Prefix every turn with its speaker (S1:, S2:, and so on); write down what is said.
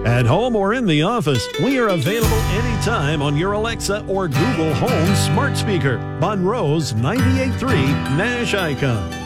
S1: At home or in the office, we are available anytime on your Alexa or Google Home smart speaker. Monroe's 98.3 Nash Icon.